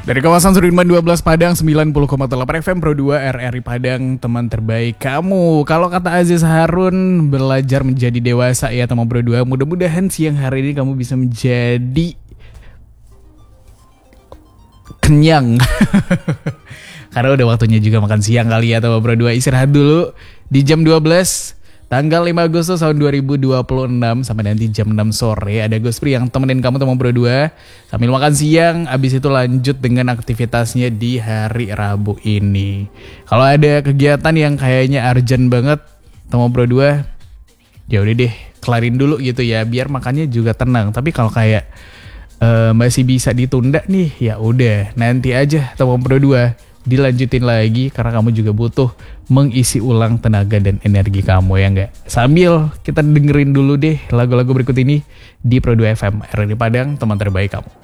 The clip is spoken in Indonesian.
Dari kawasan Sudirman 12 Padang 90,8 FM Pro 2 RRI Padang, teman terbaik kamu. Kalau kata Aziz Harun, belajar menjadi dewasa ya teman Pro 2. Mudah-mudahan siang hari ini kamu bisa menjadi kenyang. Karena udah waktunya juga makan siang kali ya teman Pro 2. Istirahat dulu di jam 12 tanggal 5 Agustus tahun 2026 sampai nanti jam 6 sore ada Gospri yang temenin kamu teman Pro 2 sambil makan siang, abis itu lanjut dengan aktivitasnya di hari Rabu ini. Kalau ada kegiatan yang kayaknya urgent banget teman Pro 2, ya udah deh kelarin dulu gitu ya biar makannya juga tenang. Tapi kalau kayak masih bisa ditunda nih, ya udah nanti aja teman Pro 2 dilanjutin lagi karena kamu juga butuh mengisi ulang tenaga dan energi kamu ya enggak. Sambil kita dengerin dulu deh lagu-lagu berikut ini di Pro 2 FM RRI Padang, teman terbaik kamu.